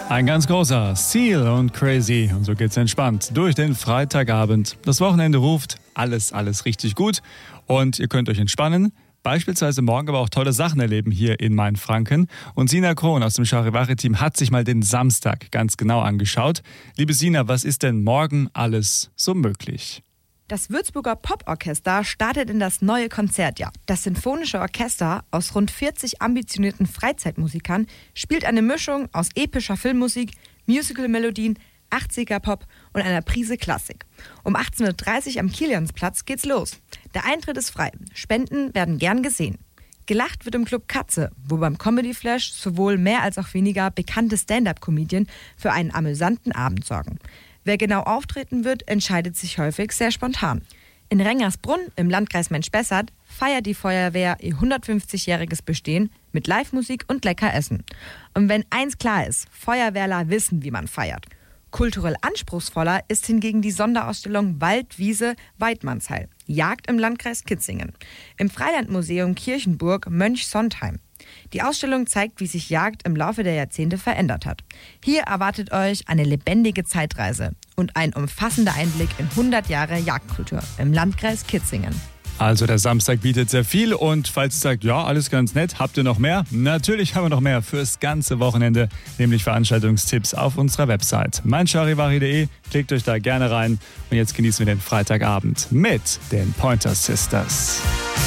Ein ganz großer Seal und Crazy. Und so geht's entspannt durch den Freitagabend. Das Wochenende ruft, alles richtig gut. Und ihr könnt euch entspannen. Beispielsweise morgen aber auch tolle Sachen erleben hier in Mainfranken. Und Sina Krohn aus dem Charivari-Team hat sich mal den Samstag ganz genau angeschaut. Liebe Sina, was ist denn morgen alles so möglich? Das Würzburger Poporchester startet in das neue Konzertjahr. Das Sinfonische Orchester aus rund 40 ambitionierten Freizeitmusikern spielt eine Mischung aus epischer Filmmusik, Musical-Melodien, 80er-Pop und einer Prise Klassik. Um 18.30 Uhr am Kiliansplatz geht's los. Der Eintritt ist frei. Spenden werden gern gesehen. Gelacht wird im Club Katze, wo beim Comedy Flash sowohl mehr als auch weniger bekannte Stand-up-Comedien für einen amüsanten Abend sorgen. Wer genau auftreten wird, entscheidet sich häufig sehr spontan. In Rengersbrunn im Landkreis Mensch-Bessert feiert die Feuerwehr ihr 150-jähriges Bestehen mit Live-Musik und lecker Essen. Und wenn eins klar ist, Feuerwehrler wissen, wie man feiert. Kulturell anspruchsvoller ist hingegen die Sonderausstellung Wald-Wiese Weidmannsheil, Jagd im Landkreis Kitzingen, im Freilandmuseum Kirchenburg Mönchsontheim. Die Ausstellung zeigt, wie sich Jagd im Laufe der Jahrzehnte verändert hat. Hier erwartet euch eine lebendige Zeitreise und ein umfassender Einblick in 100 Jahre Jagdkultur im Landkreis Kitzingen. Also der Samstag bietet sehr viel und falls ihr sagt, ja, alles ganz nett, habt ihr noch mehr? Natürlich haben wir noch mehr fürs ganze Wochenende, nämlich Veranstaltungstipps auf unserer Website meincharivari.de. Klickt euch da gerne rein und jetzt genießen wir den Freitagabend mit den Pointer Sisters.